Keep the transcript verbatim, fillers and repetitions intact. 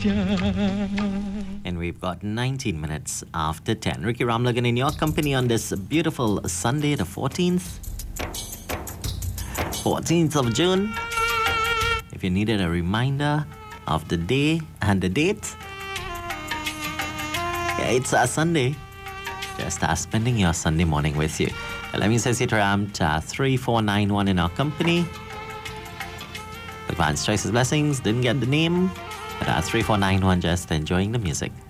And we've got nineteen minutes after ten. Ricky Ramlagan in your company on this beautiful Sunday, the fourteenth. fourteenth of June. If you needed a reminder of the day and the date, yeah, it's a Sunday. Just uh, spending your Sunday morning with you. Let me say it around uh, three four nine one in our company. Advanced Choices Blessings, didn't get the name, but uh, three four nine one just enjoying the music.